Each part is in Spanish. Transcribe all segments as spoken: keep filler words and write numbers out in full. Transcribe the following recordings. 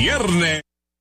viernes.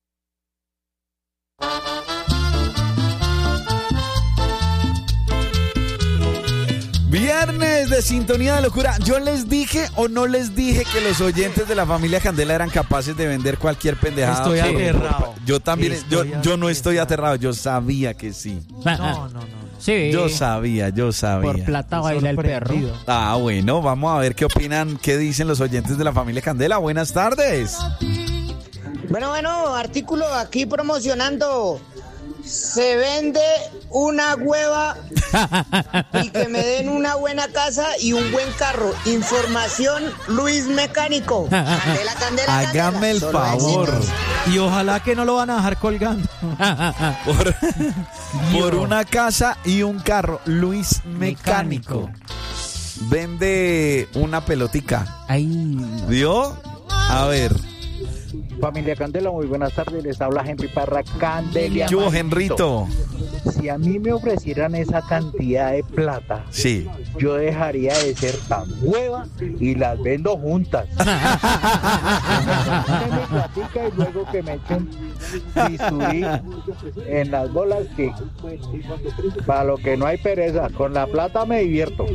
Viernes de Sintonía de Locura. Yo les dije o no les dije que los oyentes de la familia Candela eran capaces de vender cualquier pendejada. Estoy Sí. aterrado. Yo también, Estoy yo, yo no estoy aterrado. aterrado, yo sabía que sí. No, no, no. Sí. Yo sabía, yo sabía. Por plata baila el perro. Sorprendido. Ah, bueno, vamos a ver qué opinan, qué dicen los oyentes de la familia Candela. Buenas tardes. Bueno, bueno, artículo aquí promocionando. Se vende una hueva y que me den una buena casa y un buen carro. Información Luis Mecánico. Candela, candela, Hágame candela. el Solo favor. éxitos. Y ojalá que no lo van a dejar colgando. Por, por una casa y un carro. Luis Mecánico. Vende una pelotica. Ay. ¿Vio? A ver. Familia Candela, muy buenas tardes, les habla Henry Parra Candela. ¿Qué hubo, Henrito? Si a mí me ofrecieran esa cantidad de plata, Sí. yo dejaría de ser tan hueva y las vendo juntas. Que me platica y luego que me echen bisturí en las bolas, que para lo que no hay pereza, con la plata me divierto.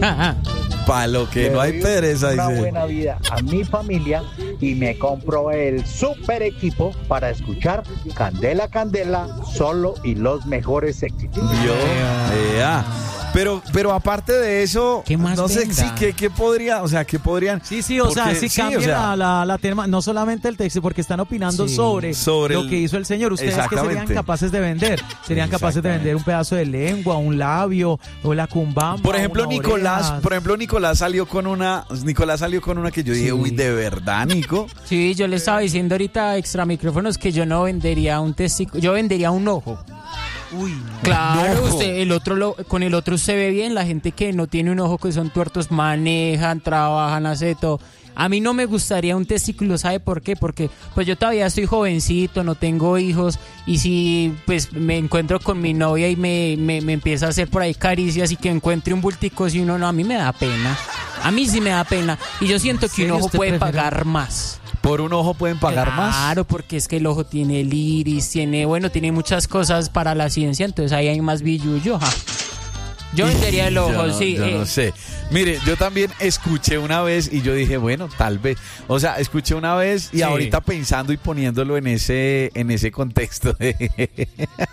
Para lo que Le no hay doy pereza, una dice. buena vida a mi familia y me compro el super equipo para escuchar Candela Candela solo y los mejores éxitos. Vio. Ea. Pero, pero aparte de eso, ¿Qué más no sé venda? sí, ¿qué, qué podría, o sea, qué podrían. Sí, sí, o sea, Porque- sí sí, cambia o sea, la, la, la tema, no solamente el texto, porque están opinando Sí. sobre, Sobre lo el- que hizo el señor. Ustedes que serían Exactamente. capaces de vender, serían capaces de vender un pedazo de lengua, un labio, o la cumbamba. Por ejemplo, una Nicolás, oreja. por ejemplo, Nicolás salió con una, Nicolás salió con una que yo dije, Sí. uy, de verdad, Nico. Sí, yo le estaba diciendo ahorita extra micrófonos que yo no vendería un testículo, yo vendería un ojo. Uy, no. Claro, Un ojo. usted, el otro lo- con el otro se ve bien, la gente que no tiene un ojo, que son tuertos, manejan, trabajan, hace todo. A mí no me gustaría un testículo, ¿sabe por qué? Porque pues yo todavía estoy jovencito, no tengo hijos, y si pues me encuentro con mi novia y me, me, me empieza a hacer por ahí caricias y que encuentre un bultico, si uno no, a mí me da pena. A mí sí me da pena. Y yo siento que un serio ojo usted puede prefiere? pagar más. Por un ojo pueden pagar más. Claro, porque es que el ojo tiene el iris, tiene, bueno, tiene muchas cosas para la ciencia, entonces ahí hay más billullo, ja. Yo vendería el ojo, Yo no- sí. Yo eh, no sé. Mire, yo también escuché una vez y yo dije, bueno, tal vez. O sea, escuché una vez y Sí. ahorita pensando y poniéndolo en ese, en ese contexto de,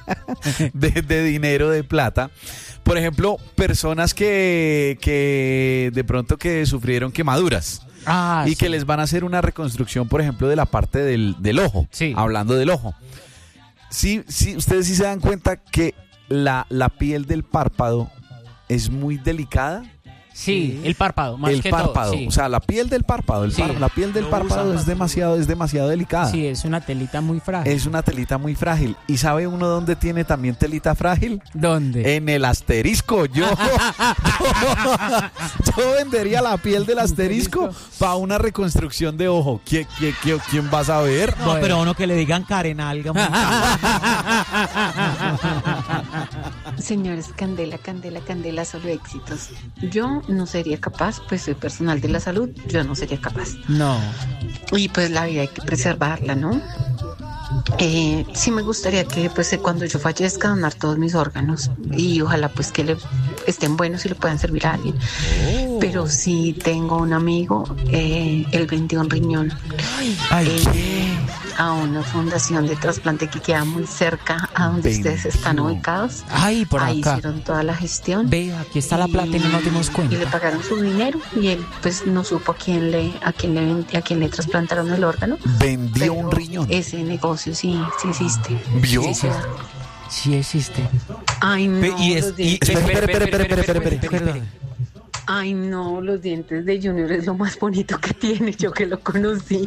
de, de dinero, de plata. Por ejemplo, personas que, que de pronto que sufrieron quemaduras. ah, y sí. que les van a hacer una reconstrucción, por ejemplo, de la parte del, del ojo. Sí. Hablando del ojo. Sí, sí, ustedes sí se dan cuenta que la, la piel del párpado es muy delicada. Sí, el párpado, más el que párpado, todo. Sí. o sea, la piel del párpado, el Sí. pár- la piel del Lo párpado usan es demasiado, es demasiado delicada. Sí, es una telita muy frágil. Es una telita muy frágil. ¿Y sabe uno dónde tiene también telita frágil? ¿Dónde? En el asterisco. Yo, yo vendería la piel del asterisco para una reconstrucción de ojo. ¿Quién, quién, quién, quién va a saber? No, Bueno. pero uno que le digan Karen alga. muy Señores, Candela, Candela, Candela, solo éxitos. Yo no sería capaz, pues soy personal de la salud, yo no sería capaz. No. Y pues la vida hay que preservarla, ¿no? Eh, sí me gustaría que pues eh, cuando yo fallezca donar todos mis órganos y ojalá pues que le estén buenos y le puedan servir a alguien. Pero sí tengo un amigo, eh, él vendió un riñón Ay, eh, a una fundación de trasplante que queda muy cerca a donde Vendió. ustedes están ubicados. Ay, por Ahí acá. hicieron toda la gestión. Ve, aquí está la plata y no nos dimos Y le cuenta. pagaron su dinero y él pues no supo a quién le a quién le vendi- a quién le trasplantaron el órgano. Vendió Pero un riñón. Ese negocio sí, sí existe. ¿Vio? Sí, sí. Sí existe. Ay, no. Pe- y es- los y- dientes, Espere, espere, espere, espere, espere, espere. perdón. ay, no, los dientes de Junior es lo más bonito que tiene, yo que lo conocí.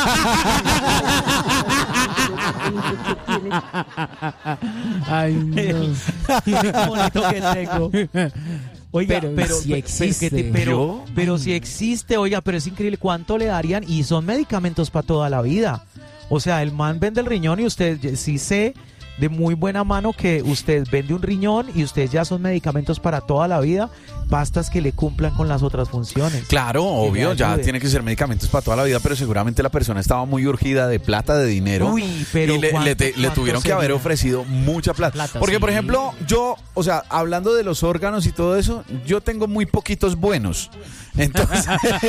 Ay, no. Qué bonito que tengo. Oiga, Pero pero, sí pero- existe. pero, pero, ¿Yo? pero si existe, oiga, pero es increíble cuánto le darían y son medicamentos para toda la vida. O sea, el man vende el riñón y usted sí sé de muy buena mano que usted vende un riñón y ustedes ya son medicamentos para toda la vida, basta que le cumplan con las otras funciones. Claro, obvio, ya tiene que ser medicamentos para toda la vida, pero seguramente la persona estaba muy urgida de plata, de dinero. Uy, pero y le, le, te, le tuvieron que haber ofrecido mucha plata. plata Porque, sí. por ejemplo, yo, o sea, hablando de los órganos y todo eso, yo tengo muy poquitos buenos. Entonces,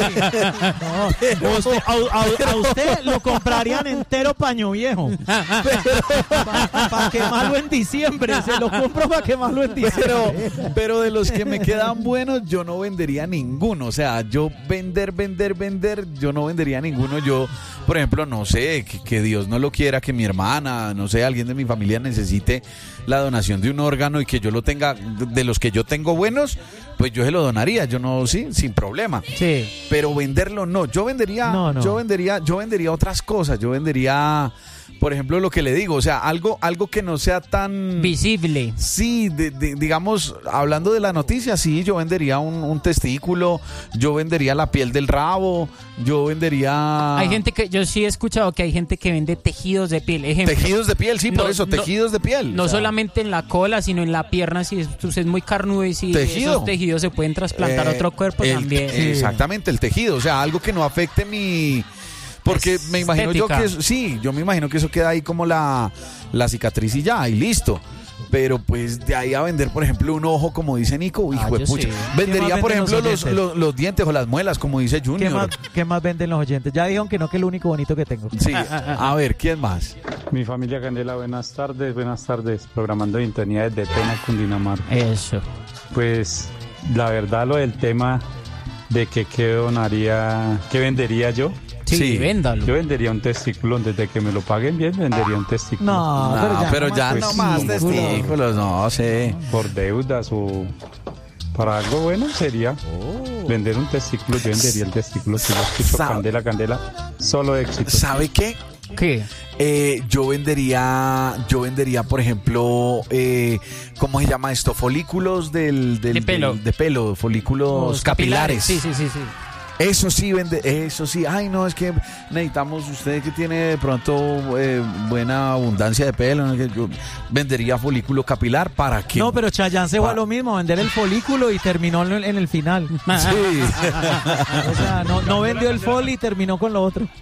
no, usted, a, a, a usted lo comprarían entero paño viejo. Para pa quemarlo en diciembre. Se lo compro para quemarlo en diciembre. Pero, pero de los que me quedan buenos, yo no vendería ninguno. O sea, yo vender, vender, vender, yo no vendería ninguno. Yo, por ejemplo, no sé, que, que Dios no lo quiera, que mi hermana, no sé, alguien de mi familia necesite la donación de un órgano y que yo lo tenga, de los que yo tengo buenos, pues yo se lo donaría, yo no, sí, sin problema. Sí. Pero venderlo no, yo vendería, no, no. yo vendería, yo vendería otras cosas, yo vendería, por ejemplo, lo que le digo, o sea, algo, algo que no sea tan visible. Sí, de, de, digamos, hablando de la noticia, sí, yo vendería un, un testículo, yo vendería la piel del rabo, yo vendería. Hay gente que, yo sí he escuchado que hay gente que vende tejidos de piel, ejemplo. Tejidos de piel, sí, por no, eso, no, tejidos de piel. No o sea, solamente en la cola, sino en la pierna, si usted es muy carnudo y si tejido. esos tejidos se pueden trasplantar eh, a otro cuerpo el, también. Exactamente, el tejido, o sea, algo que no afecte mi. Porque es me imagino estética. yo que eso, sí, yo me imagino que eso queda ahí como la, la cicatriz y ya, y listo. Pero pues de ahí a vender, por ejemplo, un ojo, como dice Nico, hijo ah, de pucha. Sí. Vendería, por ejemplo, los, los, los, los dientes o las muelas, como dice Junior. ¿Qué más, ¿Qué más venden los oyentes? Ya dijeron que no, que es lo único bonito que tengo. Sí, a ver, ¿quién más? Mi familia Candela, buenas tardes, buenas tardes. Programando Sintonía desde Tena, Cundinamarca. Eso. Pues, la verdad, lo del tema de que qué donaría, qué vendería yo. Sí, sí, véndalo. Yo vendería un testículo, desde que me lo paguen bien, vendería un testículo. No, no pero ya, pero ya pues, no más testículos, no sé. Por deudas o para algo bueno sería oh. vender un testículo, yo vendería el testículo. Si lo escucho, Candela, Candela, solo éxito. ¿Sabe qué? ¿Qué? Eh, yo vendería, yo vendería, por ejemplo, eh, ¿cómo se llama esto? Folículos del, del, de pelo, del, de pelo, folículos Los capilares. capilares. Sí, sí, sí, sí. Eso sí, vende, eso sí. Ay, no, es que necesitamos, usted que tiene de pronto eh, buena abundancia de pelo, ¿no? Yo vendería folículo capilar para que. No, pero Chayanne se fue a lo mismo, vender el folículo y terminó en, en el final. Sí. O sea, no, no vendió el foli y terminó con lo otro.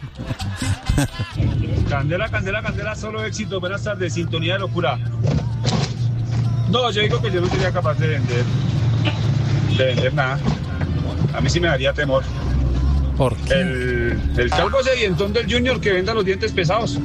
Candela, Candela, Candela, solo éxito. Buenas tardes, Sintonía de Locura. No, yo digo que yo no sería capaz de vender, de vender nada. A mí sí me daría temor. ¿Por qué? El, el calvo sedientón del Junior que venda los dientes pesados.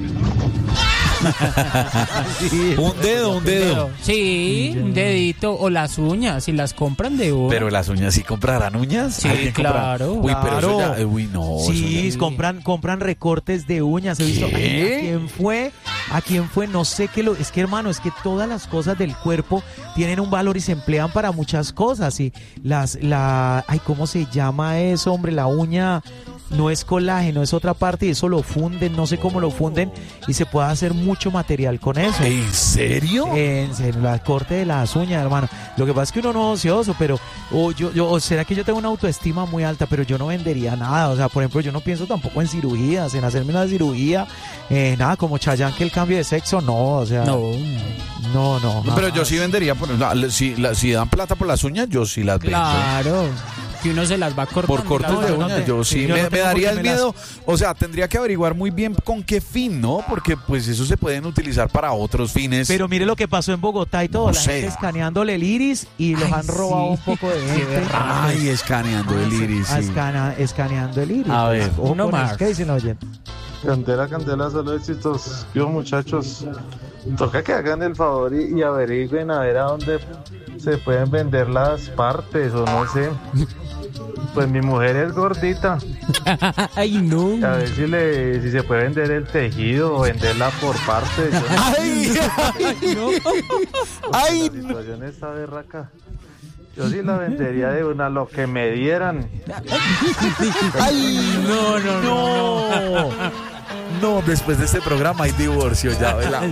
Sí. Un dedo, un dedo. Sí, un dedito. O las uñas, si las compran de oro. Pero las uñas, ¿sí comprarán uñas? Sí, claro. Uy, pero claro. eso ya, uy, no. Sí, ya... compran, compran recortes de uñas. He visto. ¿Qué? ¿A quién fue? ¿A quién fue? No sé qué lo. Es que, hermano, es que todas las cosas del cuerpo tienen un valor y se emplean para muchas cosas. Y las, la, ay, ¿cómo se llama eso, hombre? La uña. No es colágeno, es otra parte y eso lo funden, no sé cómo lo funden y se puede hacer mucho material con eso. ¿En serio? En serio, la corte de las uñas, hermano. Lo que pasa es que uno no es ocioso, pero o yo, yo, o será que yo tengo una autoestima muy alta, pero yo no vendería nada. O sea, por ejemplo, yo no pienso tampoco en cirugías, en hacerme una cirugía, eh, nada, como Chayanne que el cambio de sexo, no, o sea. No, no, no. no pero yo sí vendería, por, si, la, si dan plata por las uñas, yo sí las vendo. Claro. Que uno se las va cortando. Por cortes no, de no uñas, te, yo sí, yo me, no me daría el me miedo, las... o sea, tendría que averiguar muy bien con qué fin, ¿no? Porque pues eso se pueden utilizar para otros fines. Pero mire lo que pasó en Bogotá y todo, no la sé. gente escaneándole el iris y los Ay, han robado sí. un poco de gente. Ay, escaneando el iris, sí. Escana, escaneando el iris. A ver, uno más. ¿Qué dicen los oyentes? Candela, Candela, solo éxitos. Yo, muchachos, toca que hagan el favor y, y averigüen a ver a dónde se pueden vender las partes o no sé. Pues mi mujer es gordita. Ay, no. A ver si le si se puede vender el tejido o venderla por partes. Yo no ay, ay, no. Ay, la situación está berraca. Yo sí la vendería de una, lo que me dieran. Ay, no, no, no. No, después de este programa hay divorcio ya, ¿verdad?